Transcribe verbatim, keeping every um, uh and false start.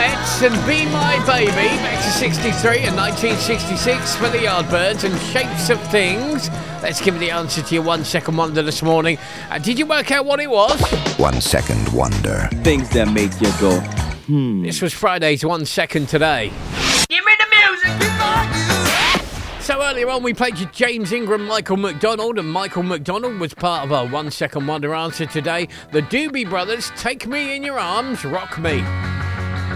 Ronettes and Be My Baby, back to sixty-three and nineteen sixty-six for the Yardbirds and Shapes of Things. Let's give you the answer to your one second wonder this morning. Uh, did you work out what it was? One second wonder. Things that make you go, hmm. This was Friday's One Second Today. Give me the music, So earlier on we played you James Ingram, Michael McDonald, and Michael McDonald was part of our One Second Wonder answer today. The Doobie Brothers, Take Me in Your Arms, Rock Me.